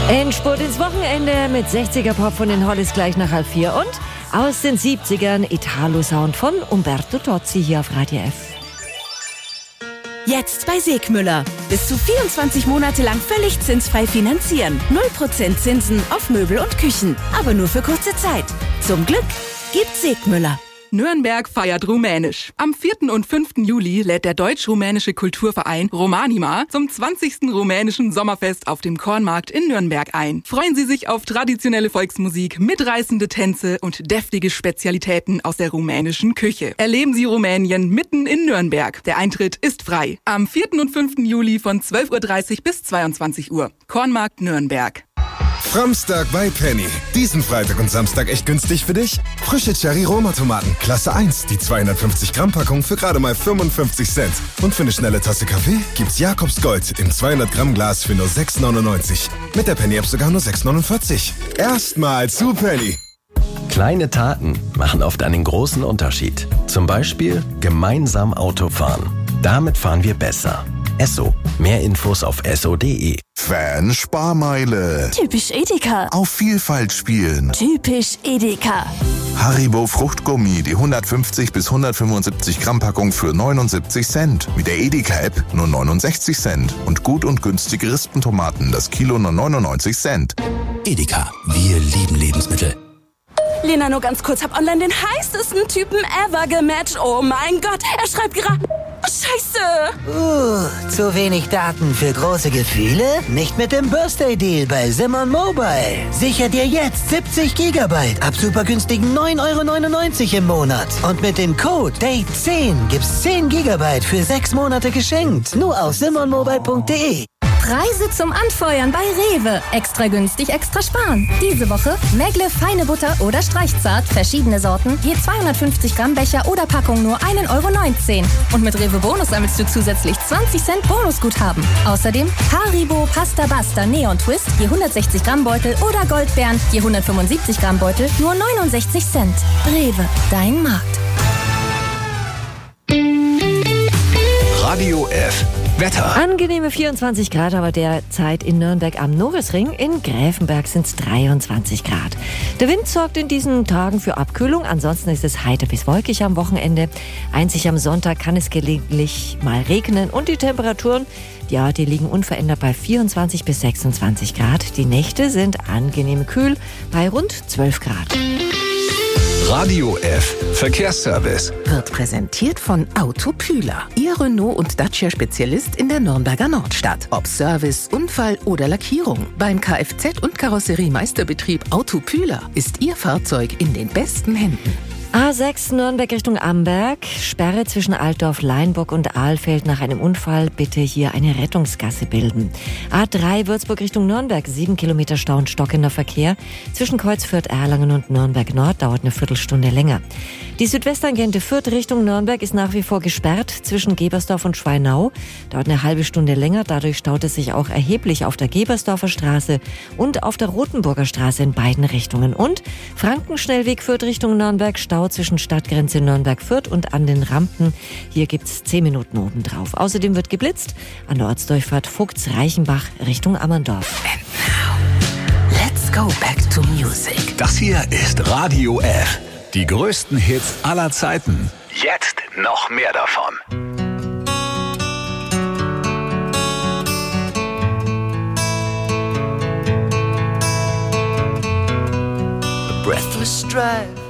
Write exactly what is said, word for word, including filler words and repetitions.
Endspurt ins Wochenende mit sechziger-Pop von den Hollies gleich nach halb vier und aus den siebzigern Italo-Sound von Umberto Tozzi hier auf Radio F. Jetzt bei Segmüller. Bis zu vierundzwanzig Monate lang völlig zinsfrei finanzieren. null Prozent Zinsen auf Möbel und Küchen. Aber nur für kurze Zeit. Zum Glück gibt Segmüller. Nürnberg feiert Rumänisch. Am vierten und fünften Juli lädt der deutsch-rumänische Kulturverein Romanima zum zwanzigsten rumänischen Sommerfest auf dem Kornmarkt in Nürnberg ein. Freuen Sie sich auf traditionelle Volksmusik, mitreißende Tänze und deftige Spezialitäten aus der rumänischen Küche. Erleben Sie Rumänien mitten in Nürnberg. Der Eintritt ist frei. Am vierten und fünften Juli von zwölf Uhr dreißig bis zweiundzwanzig Uhr. Kornmarkt Nürnberg. Framstag bei Penny. Diesen Freitag und Samstag echt günstig für dich? Frische Cherry-Roma-Tomaten, Klasse eins, die zweihundertfünfzig Gramm Packung für gerade mal fünfundfünfzig Cent. Und für eine schnelle Tasse Kaffee gibt's Jakobs Gold im zweihundert Gramm Glas für nur sechs neunundneunzig. Mit der Penny-App sogar nur sechs neunundvierzig. Erstmal zu Penny. Kleine Taten machen oft einen großen Unterschied. Zum Beispiel gemeinsam Auto fahren. Damit fahren wir besser. Esso. Mehr Infos auf esso punkt de. Fan-Sparmeile. Typisch Edeka. Auf Vielfalt spielen. Typisch Edeka. Haribo Fruchtgummi, die hundertfünfzig bis hundertfünfundsiebzig Gramm Packung für neunundsiebzig Cent. Mit der Edeka-App nur neunundsechzig Cent. Und gut und günstige Rispentomaten, das Kilo nur neunundneunzig Cent. Edeka, wir lieben Lebensmittel. Lena, nur ganz kurz, hab online den heißesten Typen ever gematcht. Oh mein Gott, er schreibt gerade... Scheiße! Uh, zu wenig Daten für große Gefühle? Nicht mit dem Birthday-Deal bei Simon Mobile. Sicher dir jetzt siebzig Gigabyte ab super günstigen neun Euro neunundneunzig im Monat. Und mit dem Code Date zehn gibt's zehn Gigabyte für sechs Monate geschenkt. Nur auf simon mobile punkt de. Preise zum Anfeuern bei Rewe. Extra günstig, extra sparen. Diese Woche Megle feine Butter oder Streichzart, verschiedene Sorten, je zweihundertfünfzig Gramm Becher oder Packung nur ein Euro neunzehn. Und mit Rewe Bonus sammelst du zusätzlich zwanzig Cent Bonusguthaben. Außerdem Haribo Pasta Basta Neon Twist, je hundertsechzig Gramm Beutel oder Goldbeeren, je hundertfünfundsiebzig Gramm Beutel, nur neunundsechzig Cent. Rewe, dein Markt. Radio F. Wetter. Angenehme vierundzwanzig Grad, aber derzeit in Nürnberg am Norrisring. In Gräfenberg sind es dreiundzwanzig Grad. Der Wind sorgt in diesen Tagen für Abkühlung. Ansonsten ist es heiter bis wolkig am Wochenende. Einzig am Sonntag kann es gelegentlich mal regnen. Und die Temperaturen, ja, die liegen unverändert bei vierundzwanzig bis sechsundzwanzig Grad. Die Nächte sind angenehm kühl bei rund zwölf Grad. Radio F. Verkehrsservice. Wird präsentiert von Autopüler. Ihr Renault- und Dacia-Spezialist in der Nürnberger Nordstadt. Ob Service, Unfall oder Lackierung. Beim Kfz- und Karosseriemeisterbetrieb Autopüler ist Ihr Fahrzeug in den besten Händen. A sechs Nürnberg Richtung Amberg. Sperre zwischen Altdorf, Leinburg und Ahlfeld nach einem Unfall. Bitte hier eine Rettungsgasse bilden. A drei Würzburg Richtung Nürnberg. Sieben Kilometer Stau und stockender Verkehr. Zwischen Kreuzfürth, Erlangen und Nürnberg Nord dauert eine Viertelstunde länger. Die Südwesttangente Fürth Richtung Nürnberg ist nach wie vor gesperrt. Zwischen Gebersdorf und Schweinau dauert eine halbe Stunde länger. Dadurch staut es sich auch erheblich auf der Gebersdorfer Straße und auf der Rotenburger Straße in beiden Richtungen. Und Frankenschnellweg Fürth Richtung Nürnberg. Stau zwischen Stadtgrenze Nürnberg-Fürth und an den Rampen. Hier gibt's zehn Minuten obendrauf. Außerdem wird geblitzt an der Ortsdurchfahrt Vogts-Reichenbach Richtung Ammerndorf. And now, let's go back to music. Das hier ist Radio F. Die größten Hits aller Zeiten. Jetzt noch mehr davon. Breathless drive